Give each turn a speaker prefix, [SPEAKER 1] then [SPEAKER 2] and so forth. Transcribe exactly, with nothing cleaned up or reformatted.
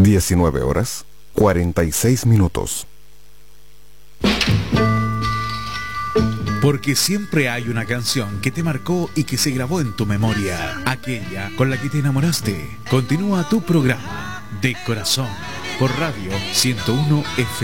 [SPEAKER 1] diecinueve horas, cuarenta y seis minutos.
[SPEAKER 2] Porque siempre hay una canción que te marcó y que se grabó en tu memoria, aquella con la que te enamoraste. Continúa tu programa De Corazón por Radio ciento uno F M.